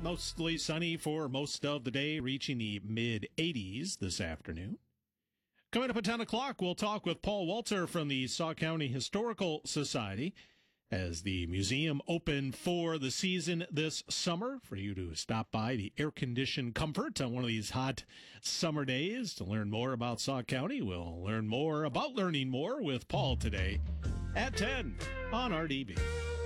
Mostly sunny for most of the day, reaching the mid-80s this afternoon. Coming up at 10 o'clock, we'll talk with Paul Walter from the Sauk County Historical Society as the museum opened for the season this summer for you to stop by the air-conditioned comfort on one of these hot summer days to learn more about Sauk County. We'll learn more about learning more with Paul today at 10 on RDB.